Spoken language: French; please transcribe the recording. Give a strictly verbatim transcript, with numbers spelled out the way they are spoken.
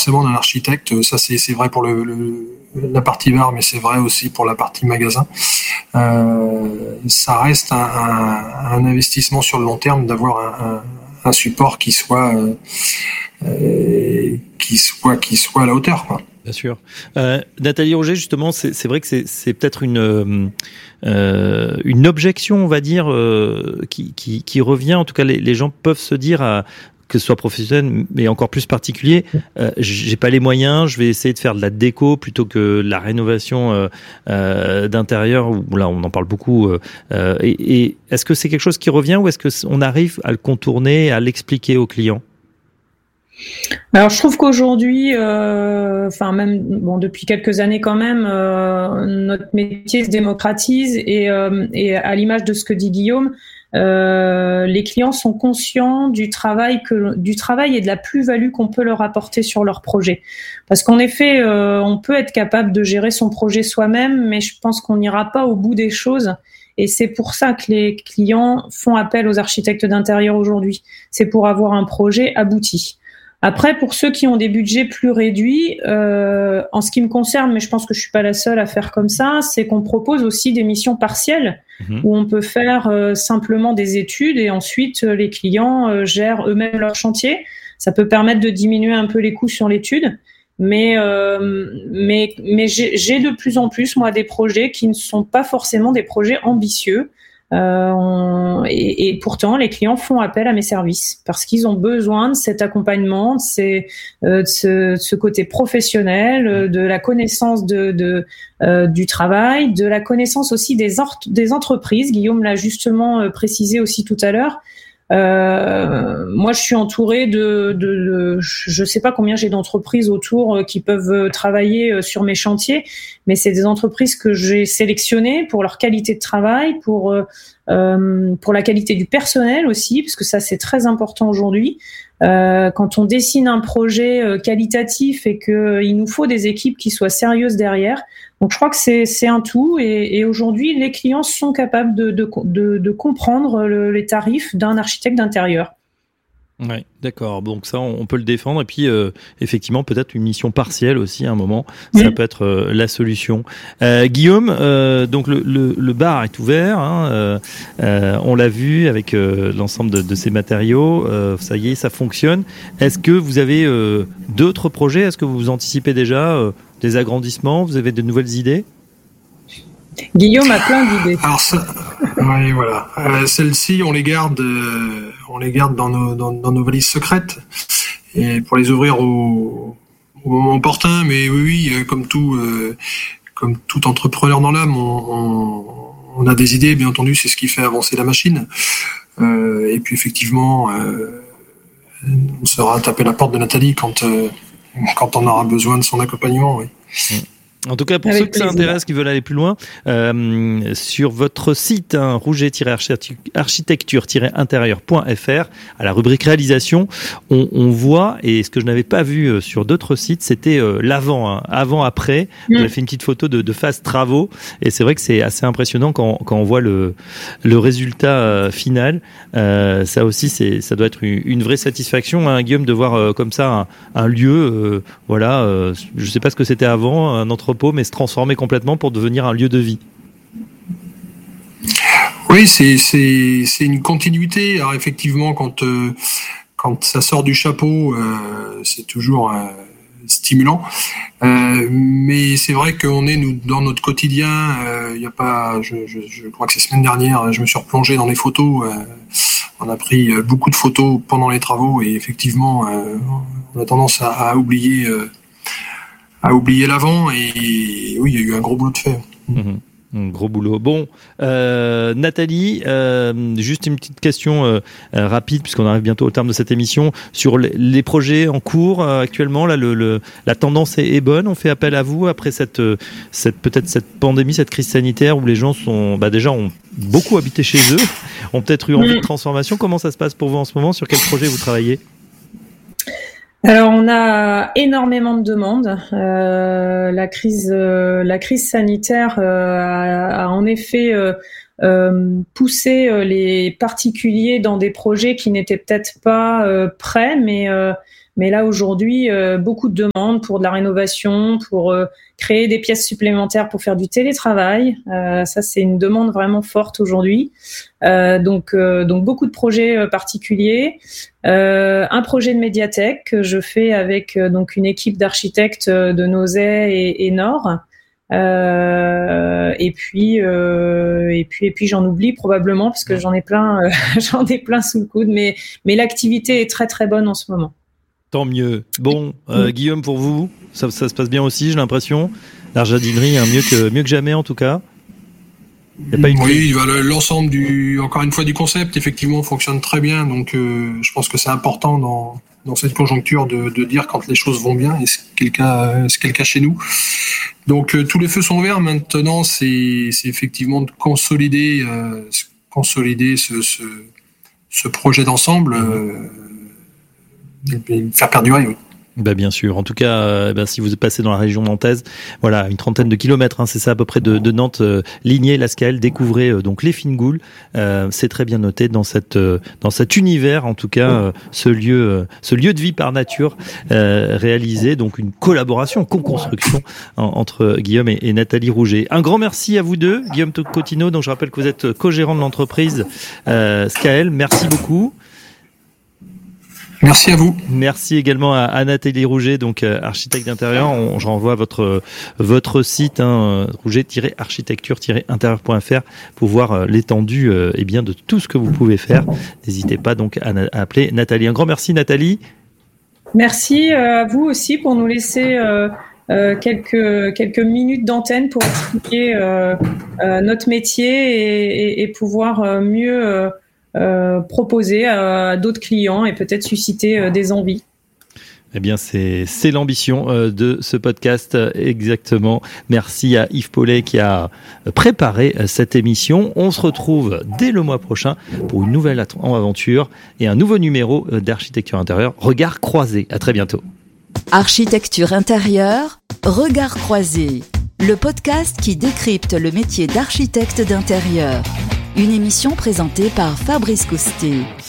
forcément d'un architecte. Ça, c'est, c'est vrai pour le, le, la partie bar, mais c'est vrai aussi pour la partie magasin. Euh, ça reste un, un, un investissement sur le long terme d'avoir un, un, un support qui soit, euh, euh, qui soit, qui soit à la hauteur, quoi. Bien sûr. Euh, Nathalie Roger, justement, c'est, c'est vrai que c'est, c'est peut-être une euh, une objection, on va dire, euh, qui, qui, qui revient. En tout cas, les, les gens peuvent se dire, à, que ce soit professionnel, mais encore plus particulier, euh, j'ai pas les moyens, je vais essayer de faire de la déco plutôt que de la rénovation euh, euh, d'intérieur. Où là, on en parle beaucoup. Euh, et, et est-ce que c'est quelque chose qui revient ou est-ce que on arrive à le contourner, à l'expliquer aux clients? Alors je trouve qu'aujourd'hui, euh, enfin même bon depuis quelques années quand même, euh, notre métier se démocratise et, euh, et à l'image de ce que dit Guillaume, euh, les clients sont conscients du travail que du travail et de la plus-value qu'on peut leur apporter sur leur projet. Parce qu'en effet, euh, on peut être capable de gérer son projet soi-même, mais je pense qu'on n'ira pas au bout des choses. Et c'est pour ça que les clients font appel aux architectes d'intérieur aujourd'hui. C'est pour avoir un projet abouti. Après, pour ceux qui ont des budgets plus réduits, euh, en ce qui me concerne, mais je pense que je suis pas la seule à faire comme ça, c'est qu'on propose aussi des missions partielles mmh. où on peut faire euh, simplement des études et ensuite euh, les clients euh, gèrent eux-mêmes leur chantier. Ça peut permettre de diminuer un peu les coûts sur l'étude, mais euh, mais mais j'ai, j'ai de plus en plus moi des projets qui ne sont pas forcément des projets ambitieux. Euh, on, et, et pourtant, les clients font appel à mes services parce qu'ils ont besoin de cet accompagnement, de, ces, euh, de, ce, de ce côté professionnel, de la connaissance de, de, euh, du travail, de la connaissance aussi des, or- des entreprises. Guillaume l'a justement euh, précisé aussi tout à l'heure. Euh, moi, je suis entourée de, de, de je sais pas combien j'ai d'entreprises autour euh, qui peuvent travailler euh, sur mes chantiers, mais c'est des entreprises que j'ai sélectionnées pour leur qualité de travail, pour euh, euh, pour la qualité du personnel aussi, parce que ça c'est très important aujourd'hui. Euh, quand on dessine un projet euh, qualitatif et que euh, il nous faut des équipes qui soient sérieuses derrière. Donc je crois que c'est c'est un tout et, et aujourd'hui les clients sont capables de de de, de comprendre le, les tarifs d'un architecte d'intérieur. Ouais, d'accord. Donc ça, on peut le défendre. Et puis, euh, effectivement, peut-être une mission partielle aussi à un moment. Ça mmh. peut être euh, la solution. Euh, Guillaume, euh, donc le, le, le bar est ouvert. Hein, euh, euh, on l'a vu avec euh, l'ensemble de, de ces matériaux. Euh, ça y est, ça fonctionne. Est-ce que vous avez euh, d'autres projets? Est-ce que vous anticipez déjà euh, des agrandissements? Vous avez de nouvelles idées? Guillaume a plein d'idées. Alors ça, oui, voilà. Euh, celles-ci, on les garde, euh, on les garde dans nos dans, dans nos valises secrètes et pour les ouvrir au, au moment opportun. Mais oui, oui, comme tout, euh, comme tout entrepreneur dans l'âme, on, on, on a des idées. Bien entendu, c'est ce qui fait avancer la machine. Euh, et puis effectivement, euh, on sera taper la porte de Nathalie quand euh, quand on aura besoin de son accompagnement. Oui. Mmh. En tout cas, pour Avec ceux que plaisir. Ça intéresse, qui veulent aller plus loin, euh, sur votre site, hein, rouget-architecture-intérieur point f r, à la rubrique réalisation, on, on voit, et ce que je n'avais pas vu sur d'autres sites, c'était euh, l'avant, hein, avant-après. Mmh. Vous avez fait une petite photo de, de phase travaux, et c'est vrai que c'est assez impressionnant quand, quand on voit le, le résultat euh, final. Euh, ça aussi, c'est, ça doit être une, une vraie satisfaction, hein, Guillaume, de voir euh, comme ça un, un lieu, euh, voilà, euh, je ne sais pas ce que c'était avant, un entrepôt, mais se transformer complètement pour devenir un lieu de vie. Oui, c'est c'est c'est une continuité. Alors effectivement, quand euh, quand ça sort du chapeau, euh, c'est toujours euh, stimulant. Euh, mais c'est vrai qu'on est nous dans notre quotidien. Il euh, y a pas, je, je je crois que c'est la semaine dernière, je me suis replongé dans les photos. Euh, on a pris beaucoup de photos pendant les travaux et effectivement, euh, on a tendance à, à oublier. Euh, à oublier l'avant et oui, il y a eu un gros boulot de fait. Mmh. Un gros boulot. Bon, euh, Nathalie, euh, juste une petite question euh, euh, rapide puisqu'on arrive bientôt au terme de cette émission sur les, les projets en cours euh, actuellement. Là, le, le, la tendance est, est bonne. On fait appel à vous après cette, cette peut-être cette pandémie, cette crise sanitaire où les gens sont, bah déjà ont beaucoup habité chez eux, ont peut-être eu envie de transformation. Comment ça se passe pour vous en ce moment? Sur quel projet vous travaillez? Alors on a énormément de demandes. Euh, la crise, euh, la crise sanitaire euh, a, a en effet euh, euh, poussé euh, les particuliers dans des projets qui n'étaient peut-être pas euh, prêts, mais euh, Mais là aujourd'hui, euh, beaucoup de demandes pour de la rénovation, pour euh, créer des pièces supplémentaires pour faire du télétravail. Euh, ça, c'est une demande vraiment forte aujourd'hui. Euh, donc, euh, donc beaucoup de projets euh, particuliers. Euh, un projet de médiathèque que je fais avec euh, donc une équipe d'architectes de Nozay et, et Nord. Euh, et puis, euh, et puis, et puis, j'en oublie probablement parce que j'en ai plein, euh, j'en ai plein sous le coude. Mais, mais l'activité est très très bonne en ce moment. Tant mieux. Bon, euh, oui. Guillaume, pour vous, ça, ça se passe bien aussi, j'ai l'impression. La jardinerie, hein, mieux que mieux que jamais en tout cas. Y a pas une oui, bah, l'ensemble du, encore une fois, du concept, effectivement, fonctionne très bien. Donc, euh, je pense que c'est important dans dans cette conjoncture de, de dire quand les choses vont bien. Et c'est le cas, c'est le cas chez nous. Donc, euh, tous les feux sont verts. Maintenant, c'est c'est effectivement de consolider euh, consolider ce ce, ce projet d'ensemble. Euh, et faire perdurer, oui. Bah bien sûr. En tout cas, euh, bah, si vous passez dans la région nantaise, voilà, une trentaine de kilomètres, hein, c'est ça à peu près de, de Nantes, euh, Ligné, Lascales, découvrez euh, donc les Fingoules. Euh, c'est très bien noté dans cette euh, dans cet univers, en tout cas, euh, ce lieu euh, ce lieu de vie par nature euh, réalisé, donc une collaboration, co-construction en, entre Guillaume et, et Nathalie Rouget. Un grand merci à vous deux, Guillaume Cotineau. Donc je rappelle que vous êtes co-gérant de l'entreprise euh, Skael. Merci beaucoup. Merci à vous. Merci également à, à Nathalie Rouget, donc euh, architecte d'intérieur. On, je renvoie à votre votre site, hein, rouget tiret architecture tiret intérieur point f r, pour voir euh, l'étendue euh, eh bien de tout ce que vous pouvez faire. N'hésitez pas donc à, à appeler Nathalie. Un grand merci Nathalie. Merci à vous aussi pour nous laisser euh, euh, quelques quelques minutes d'antenne pour expliquer euh, euh, notre métier et, et, et pouvoir euh, mieux euh, Euh, proposer à d'autres clients et peut-être susciter euh, des envies. Eh bien, c'est c'est l'ambition euh, de ce podcast euh, exactement. Merci à Yves Paulet qui a préparé euh, cette émission. On se retrouve dès le mois prochain pour une nouvelle aventure et un nouveau numéro euh, d'Architecture Intérieure. Regard croisé. À très bientôt. Architecture Intérieure, Regard croisé. Le podcast qui décrypte le métier d'architecte d'intérieur. Une émission présentée par Fabrice Coustet.